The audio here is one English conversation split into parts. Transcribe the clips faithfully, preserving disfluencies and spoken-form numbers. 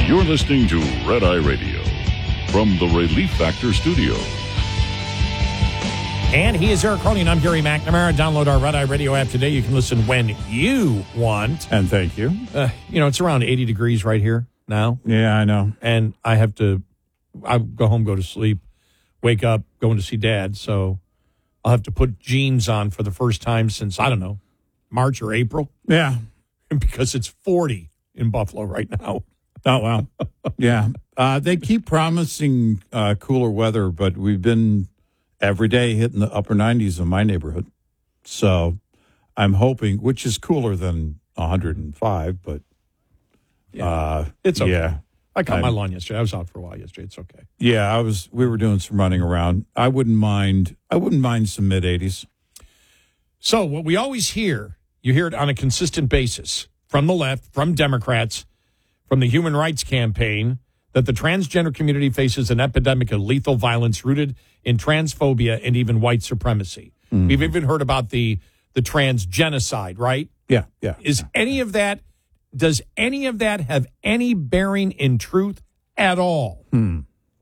You're listening to Red Eye Radio from the Relief Factor Studio. And he is Eric Crony, and I'm Gary McNamara. Download our Red Eye Radio app today. You can listen when you want. And thank you. Uh, you know, it's around eighty degrees right here now. Yeah, I know. And I have to, I go home, go to sleep, wake up, going to see Dad. So I'll have to put jeans on for the first time since, I don't know, March or April. Yeah. Because it's forty in Buffalo right now. Oh, wow. Yeah. Uh, they keep promising uh, cooler weather, but we've been every day hitting the upper nineties in my neighborhood. So I'm hoping, which is cooler than one hundred five, but Yeah. uh, It's okay. Yeah. I cut I'm- my lawn yesterday. I was out for a while yesterday. It's okay. Yeah, I was. We were doing some running around. I wouldn't mind. I wouldn't mind some mid eighties. So what we always hear, you hear it on a consistent basis from the left, from Democrats, from the Human Rights Campaign, that the transgender community faces an epidemic of lethal violence rooted in transphobia and even white supremacy. Mm. We've even heard about the the trans genocide, right? Yeah, yeah. Is any of that, does any of that have any bearing in truth at all? Hmm.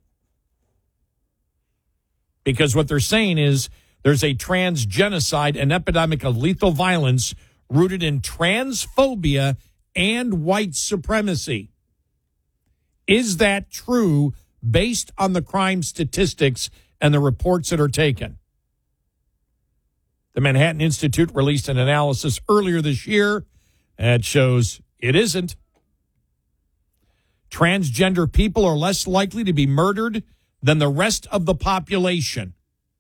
Because what they're saying is there's a trans genocide, an epidemic of lethal violence rooted in transphobia and white supremacy. Is that true based on the crime statistics and the reports that are taken? The Manhattan Institute released an analysis earlier this year that shows it isn't. Transgender people are less likely to be murdered than the rest of the population.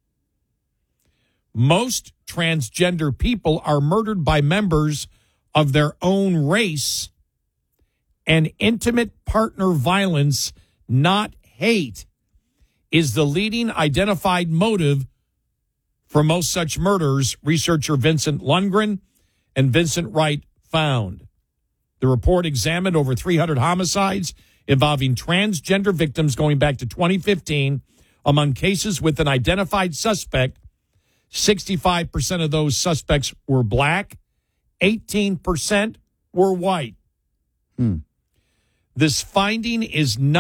Most transgender people are murdered by members of their own race, and intimate partner violence, not hate, is the leading identified motive for most such murders, researcher Vincent Lundgren and Vincent Wright found. The report examined over three hundred homicides involving transgender victims going back to twenty fifteen. Among cases with an identified suspect, sixty-five percent of those suspects were black, eighteen percent were white. Hmm. This finding is not